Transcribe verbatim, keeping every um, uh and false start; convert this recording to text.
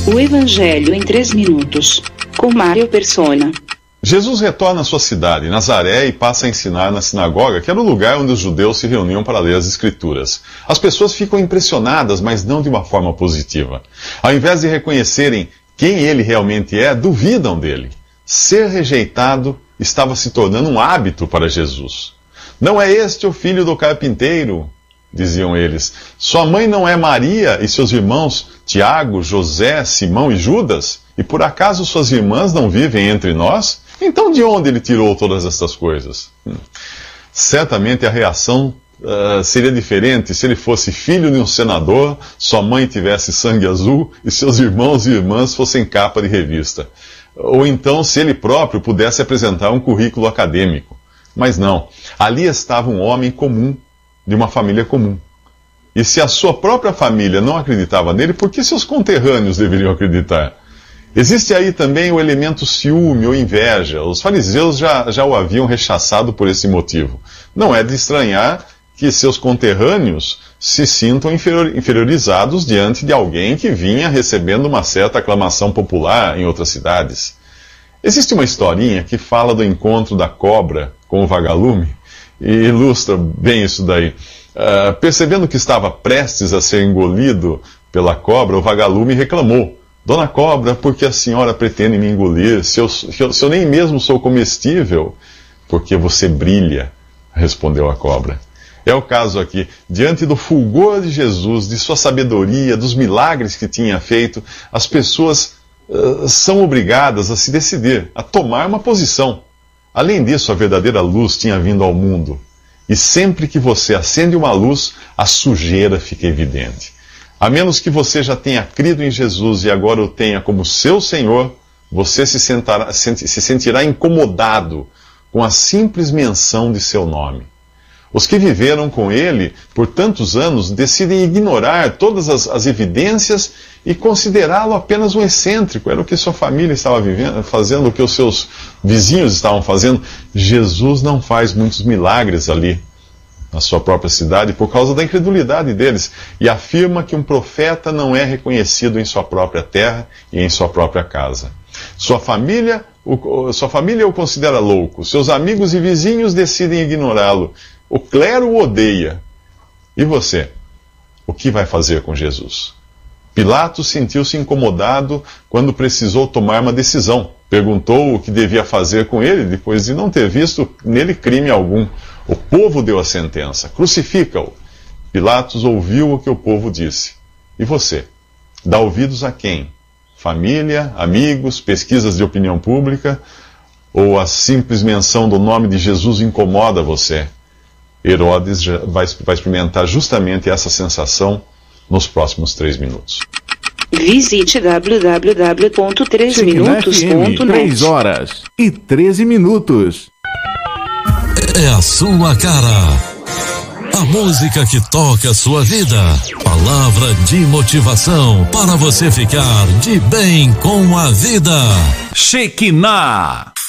O Evangelho em três minutos, com Mário Persona. Jesus retorna à sua cidade, Nazaré, e passa a ensinar na sinagoga, que era o lugar onde os judeus se reuniam para ler as Escrituras. As pessoas ficam impressionadas, mas não de uma forma positiva. Ao invés de reconhecerem quem ele realmente é, duvidam dele. Ser rejeitado estava se tornando um hábito para Jesus. Não é este o filho do carpinteiro? Diziam eles. Sua mãe não é Maria e seus irmãos Tiago, José, Simão e Judas? E por acaso suas irmãs não vivem entre nós? Então de onde ele tirou todas estas coisas? Hum. Certamente a reação uh, seria diferente se ele fosse filho de um senador, sua mãe tivesse sangue azul e seus irmãos e irmãs fossem capa de revista. Ou então se ele próprio pudesse apresentar um currículo acadêmico. Mas não, ali estava um homem comum, de uma família comum. E se a sua própria família não acreditava nele, por que seus conterrâneos deveriam acreditar? Existe aí também o elemento ciúme ou inveja. Os fariseus já, já o haviam rechaçado por esse motivo. Não é de estranhar que seus conterrâneos se sintam inferior, inferiorizados diante de alguém que vinha recebendo uma certa aclamação popular em outras cidades. Existe uma historinha que fala do encontro da cobra com o vagalume e ilustra bem isso daí. Uh, percebendo que estava prestes a ser engolido pela cobra, o vagalume reclamou: Dona Cobra, por que a senhora pretende me engolir? Se eu, se eu, se eu nem mesmo sou comestível? Porque você brilha, respondeu a cobra. É o caso aqui. Diante do fulgor de Jesus, de sua sabedoria, dos milagres que tinha feito, as pessoas uh, são obrigadas a se decidir, a tomar uma posição. Além disso, a verdadeira luz tinha vindo ao mundo. E sempre que você acende uma luz, a sujeira fica evidente. A menos que você já tenha crido em Jesus e agora o tenha como seu Senhor, você se, sentará, se sentirá incomodado com a simples menção de seu nome. Os que viveram com ele por tantos anos decidem ignorar todas as, as evidências e considerá-lo apenas um excêntrico. Era o que sua família estava vivendo, fazendo, o que os seus vizinhos estavam fazendo. Jesus não faz muitos milagres ali na sua própria cidade por causa da incredulidade deles, e afirma que um profeta não é reconhecido em sua própria terra e em sua própria casa. Sua família, o, sua família o considera louco, seus amigos e vizinhos decidem ignorá-lo, o clero o odeia. E você? O que vai fazer com Jesus? Pilatos sentiu-se incomodado quando precisou tomar uma decisão. Perguntou o que devia fazer com ele, depois de não ter visto nele crime algum. O povo deu a sentença: crucifica-o. Pilatos ouviu o que o povo disse. E você? Dá ouvidos a quem? Família, amigos, pesquisas de opinião pública? Ou a simples menção do nome de Jesus incomoda você? Herodes vai, vai experimentar justamente essa sensação nos próximos três minutos. Visite w w w ponto três minutos ponto net. três horas e treze minutos. É a sua cara. A música que toca a sua vida. Palavra de motivação para você ficar de bem com a vida. Shekinah.